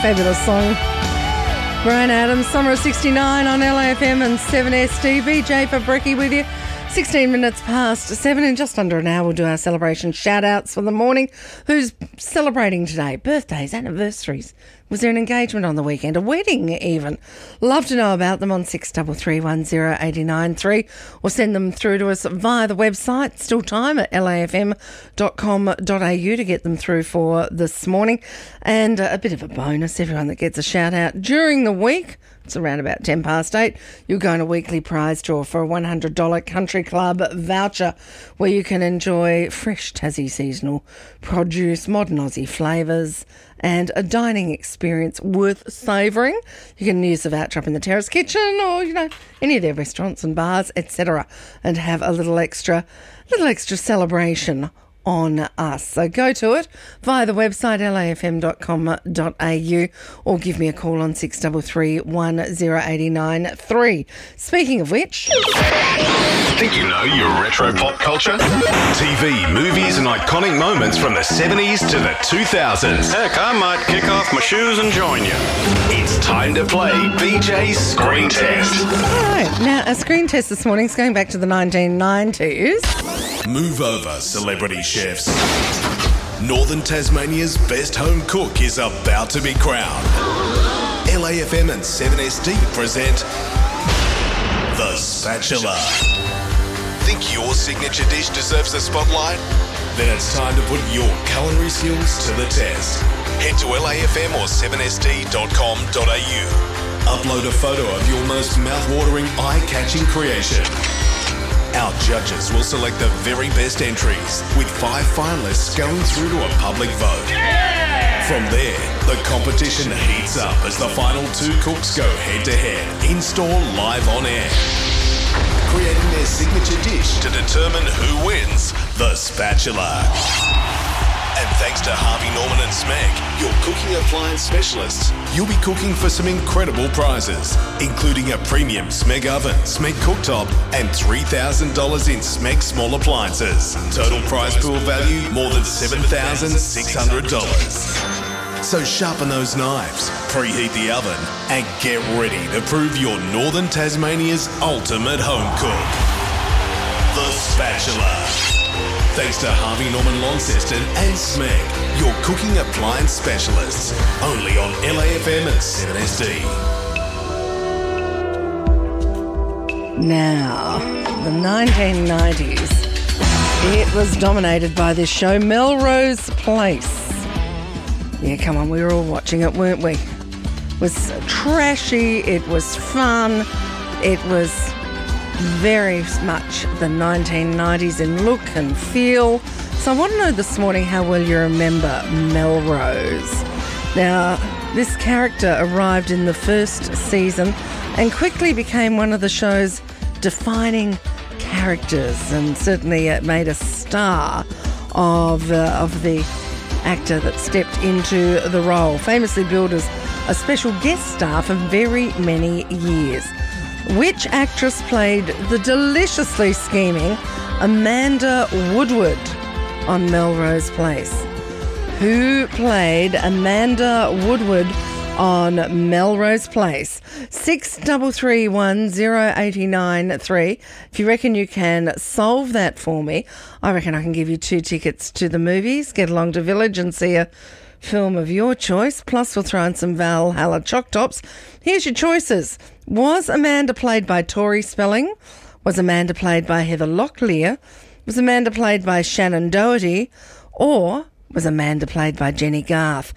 Fabulous song. Brian Adams, Summer of 69 on LAFM and 7SD. BJ Fabricki with you. 16 minutes past 7, in just under an hour we'll do our celebration shout-outs for the morning. Who's celebrating today? Birthdays, anniversaries. Was there an engagement on the weekend? A wedding even? Love to know about them on 63310893 or send them through to us via the website. Still time at lafm.com.au to get them through for this morning. And a bit of a bonus, everyone that gets a shout-out during the week. It's around about 10 past 8. You'll go on a weekly prize draw for a $100 Country Club voucher where you can enjoy fresh Tassie seasonal produce, modern Aussie flavours and a dining experience worth savouring. You can use the voucher up in the Terrace Kitchen or, any of their restaurants and bars, etc. and have a little extra celebration on us. So go to it via the website lafm.com.au or give me a call on 63310893. Speaking of which... Think you know your retro pop culture? TV, movies and iconic moments from the 70s to the 2000s. Heck, I might kick off my shoes and join you. It's time to play BJ's Screen Test. All right, now a screen test this morning is going back to the 1990s. Move over, celebrity chefs. Northern Tasmania's best home cook is about to be crowned. LAFM and 7SD present The Spatula. Think your signature dish deserves the spotlight? Then it's time to put your culinary skills to the test. Head to LAFM or 7sd.com.au. Upload a photo of your most mouth-watering, eye-catching creation. Our judges will select the very best entries, with 5 finalists going through to a public vote. Yeah! From there, the competition heats up as the final 2 cooks go head-to-head, in-store live on air, creating their signature dish to determine who wins the Spatula. And thanks to Harvey Norman and Smeg, your cooking appliance specialists, you'll be cooking for some incredible prizes, including a premium Smeg oven, Smeg cooktop, and $3,000 in Smeg small appliances. Total prize pool value more than $7,600. So sharpen those knives, preheat the oven, and get ready to prove you're Northern Tasmania's ultimate home cook. The Spatula. Thanks to Harvey Norman Launceston and Smeg, your cooking appliance specialists. Only on LAFM and 7SD. Now, the 1990s. It was dominated by this show, Melrose Place. Yeah, come on, we were all watching it, weren't we? It was trashy, it was fun, it was very much the 1990s in look and feel. So I want to know this morning how well you remember Melrose. Now, this character arrived in the first season and quickly became one of the show's defining characters, and certainly it made a star of the actor that stepped into the role, famously billed as a special guest star for very many years. Which actress played the deliciously scheming Amanda Woodward on Melrose Place? Who played Amanda Woodward on Melrose Place? 63310893. If you reckon you can solve that for me, I reckon I can give you 2 tickets to the movies. Get along to Village and see a film of your choice. Plus, we'll throw in some Valhalla Choc Tops. Here's your choices. Was Amanda played by Tori Spelling? Was Amanda played by Heather Locklear? Was Amanda played by Shannon Doherty? Or was Amanda played by Jenny Garth?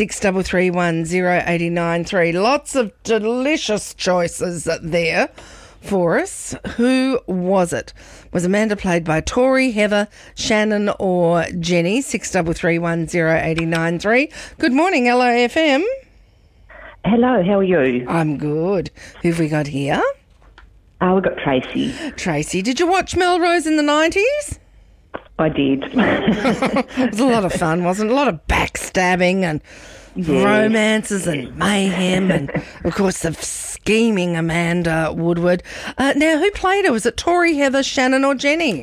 63310893. Lots of delicious choices there for us. Who was it? Was Amanda played by Tori, Heather, Shannon or Jenny? 63310893. Good morning, LAFM. Hello, how are you? I'm good. Who have we got here? We've got Tracy. Tracy, did you watch Melrose in the 90s? I did. It was a lot of fun, wasn't it? A lot of backstabbing and romances and mayhem and, of course, the scheming Amanda Woodward. Now, who played her? Was it Tori, Heather, Shannon or Jenny?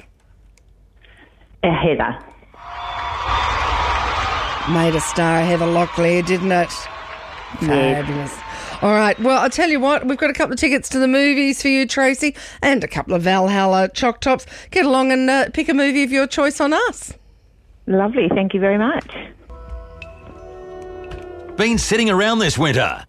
Heather. Made a star, Heather Locklear, didn't it? Fabulous. All right. Well, I'll tell you what. We've got a couple of tickets to the movies for you, Tracy, and a couple of Valhalla Choc Tops. Get along and pick a movie of your choice on us. Lovely. Thank you very much. Been sitting around this winter?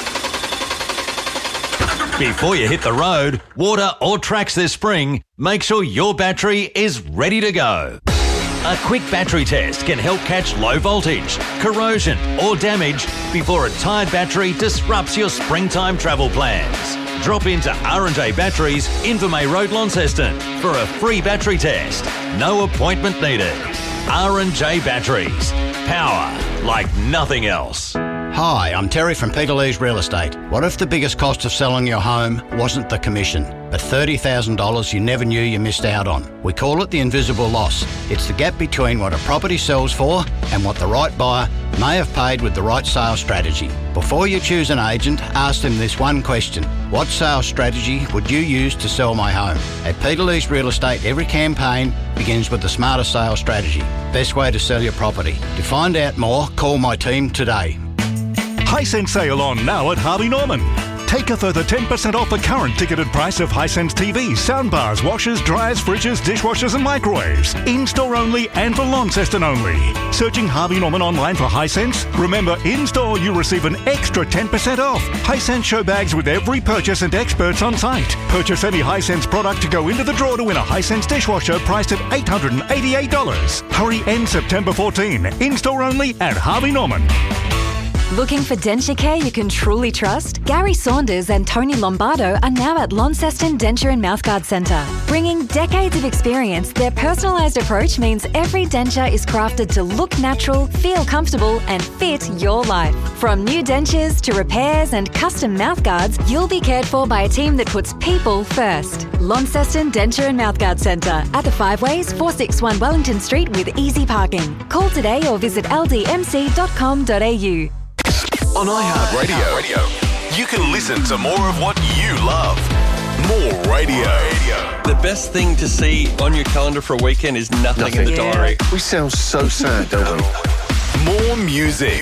Before you hit the road, water or tracks this spring, make sure your battery is ready to go. A quick battery test can help catch low voltage, corrosion or damage before a tired battery disrupts your springtime travel plans. Drop into R&J Batteries, Invermay Road, Launceston for a free battery test. No appointment needed. R&J Batteries. Power like nothing else. Hi, I'm Terry from Peter Lee's Real Estate. What if the biggest cost of selling your home wasn't the commission, but $30,000 you never knew you missed out on? We call it the invisible loss. It's the gap between what a property sells for and what the right buyer may have paid with the right sales strategy. Before you choose an agent, ask them this one question. What sales strategy would you use to sell my home? At Peter Lee's Real Estate, every campaign begins with the smarter sales strategy. Best way to sell your property. To find out more, call my team today. Hisense sale on now at Harvey Norman. Take a further 10% off the current ticketed price of Hisense TVs, soundbars, washers, dryers, fridges, dishwashers and microwaves. In-store only and for Launceston only. Searching Harvey Norman online for Hisense? Remember, in-store you receive an extra 10% off. Hisense show bags with every purchase and experts on site. Purchase any Hisense product to go into the draw to win a Hisense dishwasher priced at $888. Hurry, end September 14. In-store only at Harvey Norman. Looking for denture care you can truly trust? Gary Saunders and Tony Lombardo are now at Launceston Denture and Mouthguard Centre. Bringing decades of experience, their personalised approach means every denture is crafted to look natural, feel comfortable and fit your life. From new dentures to repairs and custom mouthguards, you'll be cared for by a team that puts people first. Launceston Denture and Mouthguard Centre at the Five Ways, 461 Wellington Street with easy parking. Call today or visit ldmc.com.au. On iHeartRadio, you can listen to more of what you love. More radio. The best thing to see on your calendar for a weekend is nothing in the diary. We sound so sad, don't we? More music.